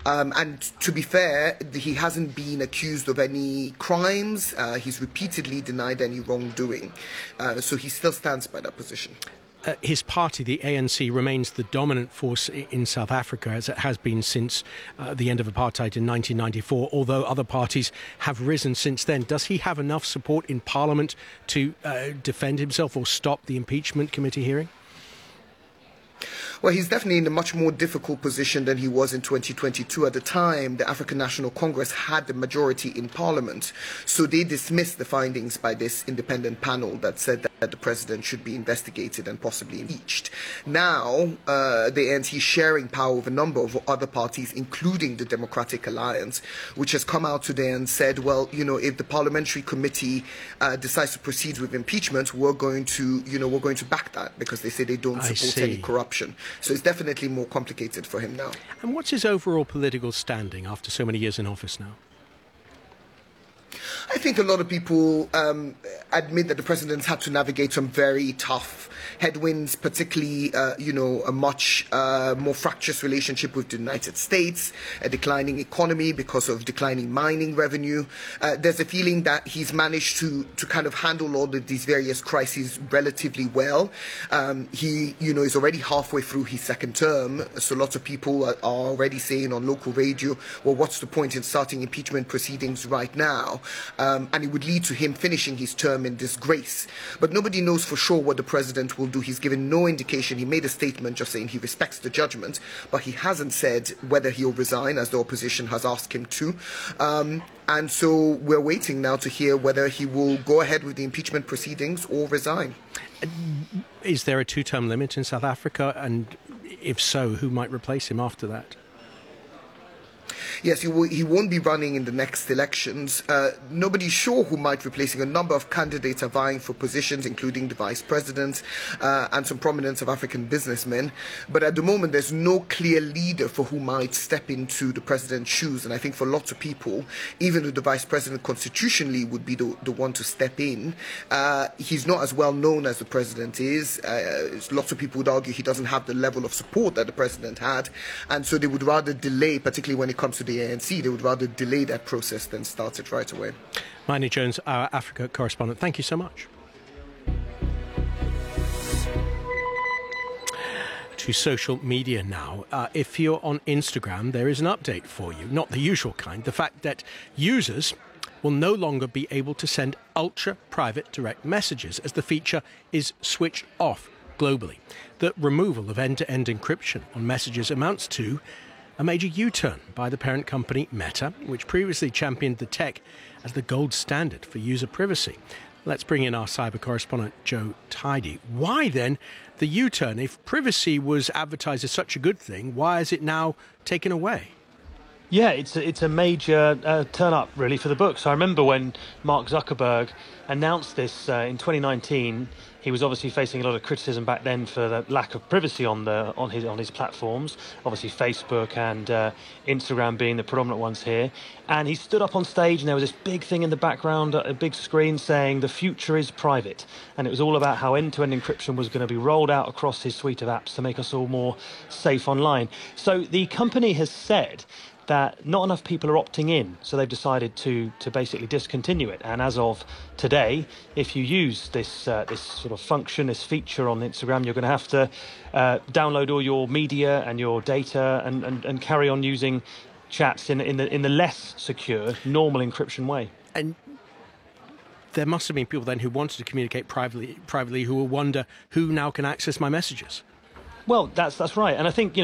And to be fair, he hasn't been accused of any crimes. He's repeatedly denied any wrongdoing. So he still stands by that position. His party, the ANC, remains the dominant force in South Africa, as it has been since the end of apartheid in 1994, although other parties have risen since then. Does he have enough support in Parliament to defend himself or stop the impeachment committee hearing? Well, he's definitely in a much more difficult position than he was in 2022. At the time, the African National Congress had the majority in Parliament, so they dismissed the findings by this independent panel that said that the president should be investigated and possibly impeached. Now, the ANC is sharing power with a number of other parties, including the Democratic Alliance, which has come out today and said, well, you know, if the parliamentary committee decides to proceed with impeachment, we're going to back that, because they say they don't support any corruption. So it's definitely more complicated for him now. And what's his overall political standing after so many years in office now? I think a lot of people admit that the president's had to navigate some very tough headwinds, particularly, a much more fractious relationship with the United States, a declining economy because of declining mining revenue. There's a feeling that he's managed to kind of handle all of these various crises relatively well. He, is already halfway through his second term, so lots of people are already saying on local radio, well, what's the point in starting impeachment proceedings right now? And it would lead to him finishing his term in disgrace. But nobody knows for sure what the president will do. He's given no indication. He made a statement just saying he respects the judgment, but he hasn't said whether he'll resign, as the opposition has asked him to. And so we're waiting now to hear whether he will go ahead with the impeachment proceedings or resign. Is there a two-term limit in South Africa? And if so, who might replace him after that? Yes, he won't be running in the next elections. Nobody's sure who might replace him. A number of candidates are vying for positions, including the vice president and some prominent South African businessmen. But at the moment, there's no clear leader for who might step into the president's shoes. And I think for lots of people, even though the vice president constitutionally would be the one to step in, he's not as well known as the president is. Lots of people would argue he doesn't have the level of support that the president had. And so they would rather delay, particularly when it comes to the ANC, they would rather delay that process than start it right away. Maini Jones, our Africa correspondent, thank you so much. To social media now. If you're on Instagram, there is an update for you, not the usual kind. The fact that users will no longer be able to send ultra-private direct messages as the feature is switched off globally. The removal of end-to-end encryption on messages amounts to a major U-turn by the parent company Meta, which previously championed the tech as the gold standard for user privacy. Let's bring in our cyber correspondent, Joe Tidy. Why then the U-turn? If privacy was advertised as such a good thing, why is it now taken away? Yeah, it's a major turn up, really, for the book. So I remember when Mark Zuckerberg announced this in 2019. He was obviously facing a lot of criticism back then for the lack of privacy on his platforms. Obviously, Facebook and Instagram being the predominant ones here. And he stood up on stage, and there was this big thing in the background, a big screen saying the future is private. And it was all about how end-to-end encryption was going to be rolled out across his suite of apps to make us all more safe online. So the company has said that not enough people are opting in, so they've decided to basically discontinue it. And as of today, if you use this sort of function, this feature on Instagram, you're going to have to download all your media and your data and carry on using chats in the less secure, normal encryption way. And there must have been people then who wanted to communicate privately who will wonder who now can access my messages. Well, that's right, and I think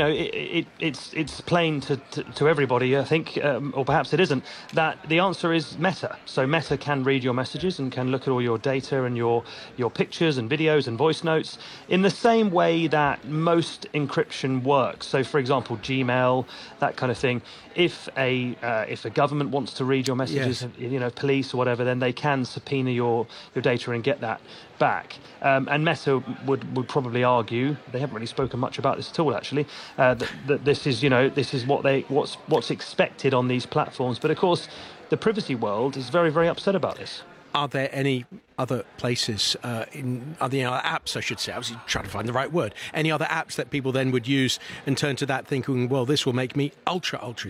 it's plain to everybody. I think, or perhaps it isn't, that the answer is Meta. So Meta can read your messages and can look at all your data and your pictures and videos and voice notes in the same way that most encryption works. So, for example, Gmail, that kind of thing. If a government wants to read your messages, yes, police or whatever, then they can subpoena your data and get that back. And Meta would probably argue, they haven't really spoken much about this at all, actually, that this is what's expected on these platforms. But of course, the privacy world is very, very upset about this. Are there any other places, are there any other apps, I should say, I was trying to find the right word, any other apps that people then would use and turn to that thinking, well, this will make me ultra